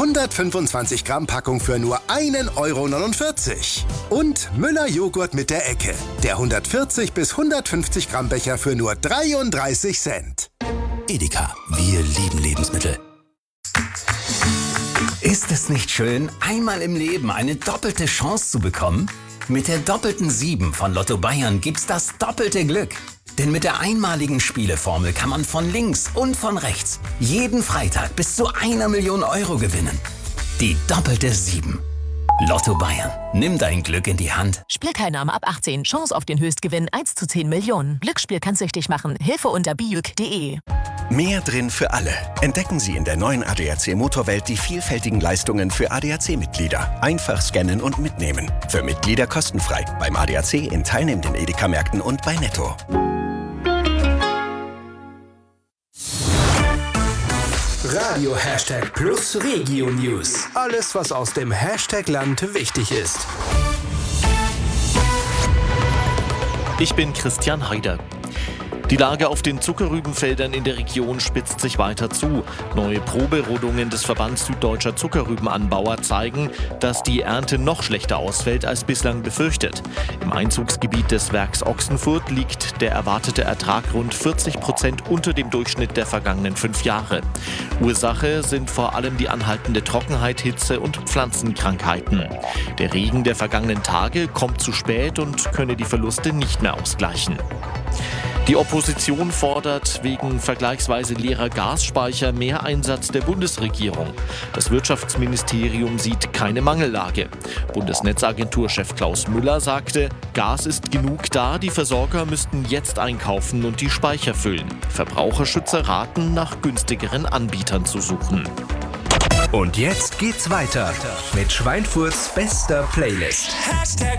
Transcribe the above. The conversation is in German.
125 Gramm Packung für nur 1,49 €. Und Müller Joghurt mit der Ecke. Der 140 bis 150 Gramm Becher für nur 33 Cent. Edeka, wir lieben Lebensmittel. Ist es nicht schön, einmal im Leben eine doppelte Chance zu bekommen? Mit der doppelten 7 von Lotto Bayern gibt's das doppelte Glück. Denn mit der einmaligen Spieleformel kann man von links und von rechts jeden Freitag bis zu 1 Million € gewinnen. Die doppelte 7. Lotto Bayern. Nimm dein Glück in die Hand. Spielteilnahme ab 18. Chance auf den Höchstgewinn 1 zu 10 Millionen. Glücksspiel kann süchtig machen. Hilfe unter biüc.de. Mehr drin für alle. Entdecken Sie in der neuen ADAC Motorwelt die vielfältigen Leistungen für ADAC-Mitglieder. Einfach scannen und mitnehmen. Für Mitglieder kostenfrei. Beim ADAC in teilnehmenden Edeka-Märkten und bei Netto. Radio #Plus Regio News. Alles, was aus dem Hashtag-Land wichtig ist. Ich bin Christian Heider. Die Lage auf den Zuckerrübenfeldern in der Region spitzt sich weiter zu. Neue Proberodungen des Verbands Süddeutscher Zuckerrübenanbauer zeigen, dass die Ernte noch schlechter ausfällt als bislang befürchtet. Im Einzugsgebiet des Werks Ochsenfurt liegt der erwartete Ertrag rund 40% unter dem Durchschnitt der vergangenen 5 Jahre. Ursache sind vor allem die anhaltende Trockenheit, Hitze und Pflanzenkrankheiten. Der Regen der vergangenen Tage kommt zu spät und könne die Verluste nicht mehr ausgleichen. Die Opposition fordert wegen vergleichsweise leerer Gasspeicher mehr Einsatz der Bundesregierung. Das Wirtschaftsministerium sieht keine Mangellage. Bundesnetzagenturchef Klaus Müller sagte, Gas ist genug da, die Versorger müssten jetzt einkaufen und die Speicher füllen. Verbraucherschützer raten, nach günstigeren Anbietern zu suchen. Und jetzt geht's weiter mit Schweinfurts bester Playlist.